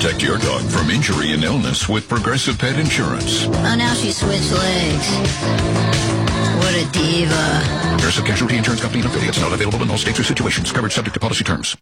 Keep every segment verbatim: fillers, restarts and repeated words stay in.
Protect your dog from injury and illness with Progressive Pet Insurance. Oh, now she switched legs. What a diva. Progressive Casualty Insurance Company and affiliates. Not available in all states or situations. Coverage subject to policy terms.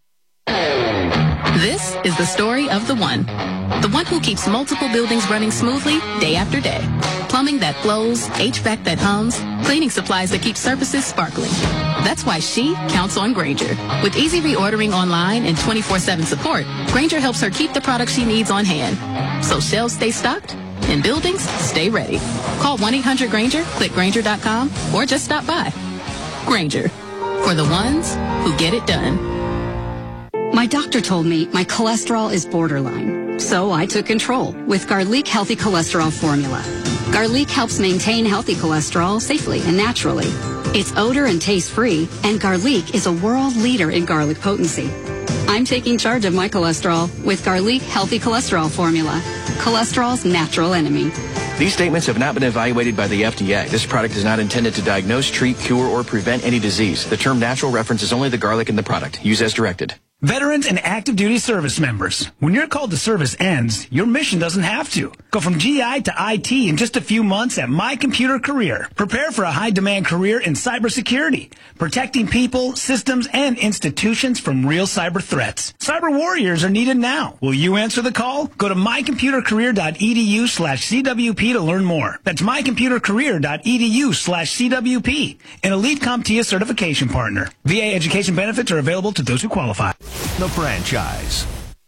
This is the story of the one. The one who keeps multiple buildings running smoothly day after day. Plumbing that flows, H V A C that hums, cleaning supplies that keep surfaces sparkling. That's why she counts on Grainger. With easy reordering online and twenty-four seven support, Grainger helps her keep the products she needs on hand. So shelves stay stocked and buildings stay ready. Call one eight hundred Grainger, click Grainger dot com, or just stop by. Grainger, for the ones who get it done. My doctor told me my cholesterol is borderline, so I took control with Garlic Healthy Cholesterol Formula. Garlic helps maintain healthy cholesterol safely and naturally. It's odor and taste-free, and Garlic is a world leader in garlic potency. I'm taking charge of my cholesterol with Garlic Healthy Cholesterol Formula, cholesterol's natural enemy. These statements have not been evaluated by the F D A. This product is not intended to diagnose, treat, cure, or prevent any disease. The term natural references only the garlic in the product. Use as directed. Veterans and active duty service members, when your call to service ends, your mission doesn't have to. Go from G I to I T in just a few months at My Computer Career. Prepare for a high-demand career in cybersecurity, protecting people, systems, and institutions from real cyber threats. Cyber warriors are needed now. Will you answer the call? Go to mycomputercareer.edu slash CWP to learn more. That's mycomputercareer.edu slash CWP, an Elite CompTIA certification partner. V A education benefits are available to those who qualify. The Franchise.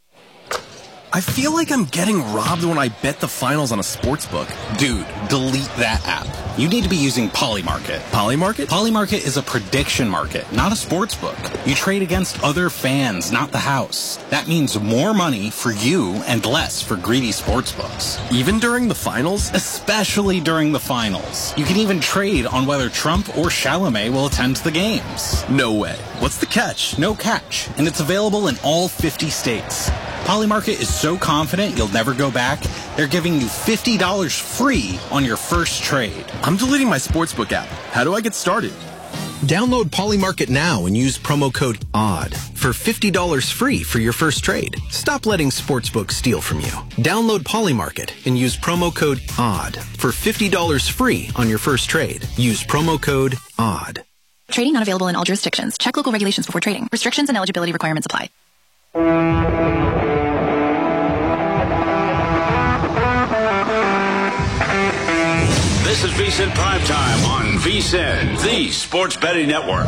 I feel like I'm getting robbed when I bet the finals on a sports book. Dude, delete that app. You need to be using Polymarket. Polymarket? Polymarket is a prediction market, not a sports book. You trade against other fans, not the house. That means more money for you and less for greedy sports books. Even during the finals? Especially during the finals. You can even trade on whether Trump or Chalamet will attend the games. No way. What's the catch? No catch. And it's available in all fifty states. Polymarket is so confident you'll never go back, they're giving you fifty dollars free on your first trade. I'm deleting my sportsbook app. How do I get started? Download Polymarket now and use promo code ODD for fifty dollars free for your first trade. Stop letting sportsbooks steal from you. Download Polymarket and use promo code ODD for fifty dollars free on your first trade. Use promo code ODD. Trading not available in all jurisdictions. Check local regulations before trading. Restrictions and eligibility requirements apply. This is VSiN Primetime on VSiN, the Sports Betting Network.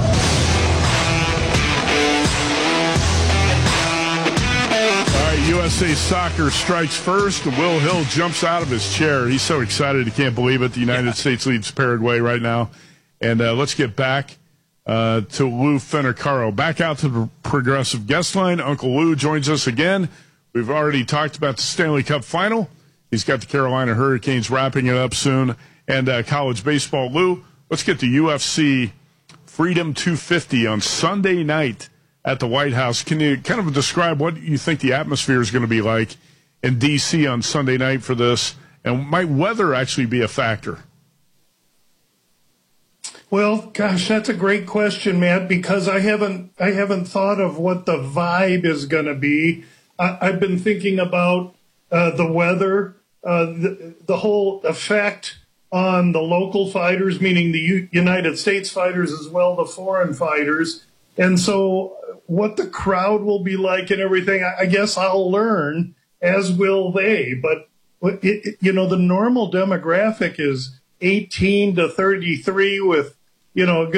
All right, U S A Soccer strikes first. Will Hill jumps out of his chair. He's so excited he can't believe it. The United yeah. States leads Paraguay right now. And uh, let's get back uh, to Lou Fenacaro. Back out to the Progressive guest line. Uncle Lou joins us again. We've already talked about the Stanley Cup final. He's got the Carolina Hurricanes wrapping it up soon. And uh, college baseball. Lou, let's get to U F C Freedom two fifty on Sunday night at the White House. Can you kind of describe what you think the atmosphere is going to be like in D C on Sunday night for this? And might weather actually be a factor? Well, gosh, that's a great question, Matt, because I haven't I haven't thought of what the vibe is going to be. I, I've been thinking about uh, the weather, uh, the, the whole effect on the local fighters, meaning the U- United States fighters as well, the foreign fighters. And so what the crowd will be like and everything, I, I guess I'll learn, as will they. But, it, it, you know, the normal demographic is eighteen to thirty-three with, you know,